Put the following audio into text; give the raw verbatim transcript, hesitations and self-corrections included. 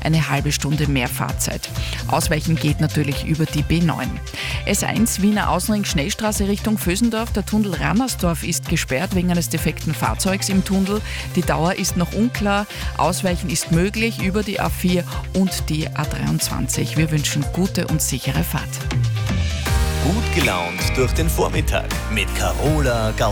eine halbe Stunde mehr Fahrzeit. Ausweichen geht natürlich über die B neun. S eins Wiener Außenring Schnellstraße Richtung Vösendorf. Der Tunnel Rannersdorf ist gesperrt wegen eines defekten Fahrzeugs im Tunnel. Die Dauer ist noch unklar. Ausweichen ist möglich über die A vier und die A dreiundzwanzig. Wir wünschen gute und sichere Fahrt. Gut gelaunt durch den Vormittag mit Carola Gauss.